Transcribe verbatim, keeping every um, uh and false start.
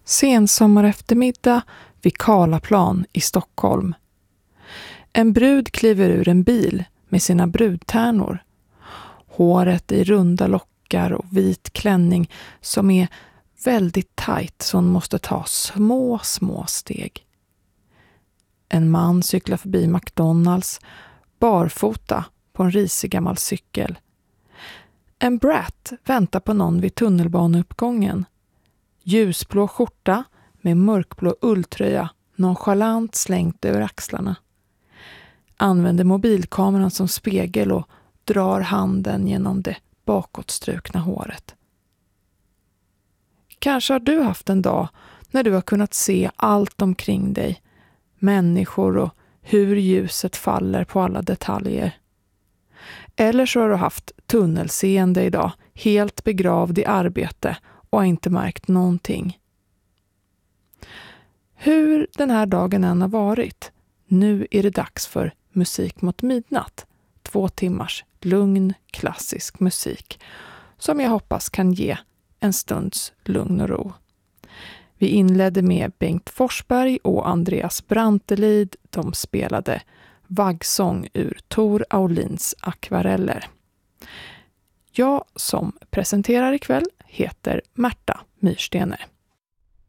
Sensommareftermiddag vid Karlaplan i Stockholm. En brud kliver ur en bil med sina brudtärnor. Håret i runda lockar och vit klänning som är väldigt tajt så hon måste ta små, små steg. En man cyklar förbi McDonalds barfota på en risig gammal cykel. En brat väntar på någon vid tunnelbaneuppgången. Ljusblå skjorta med mörkblå ulltröja nonchalant slängt över axlarna. Använder mobilkameran som spegel och drar handen genom det bakåtstrukna håret. Kanske har du haft en dag när du har kunnat se allt omkring dig, människor och hur ljuset faller på alla detaljer. Eller så har du haft tunnelseende idag, helt begravd i arbete och har inte märkt någonting. Hur den här dagen än har varit, nu är det dags för Musik mot midnatt. Två timmars lugn, klassisk musik som jag hoppas kan ge en stunds lugn och ro. Vi inledde med Bengt Forsberg och Andreas Brantelid. De spelade Vaggsång ur Tor Aulins akvareller. Jag som presenterar ikväll heter Märta Myrstener.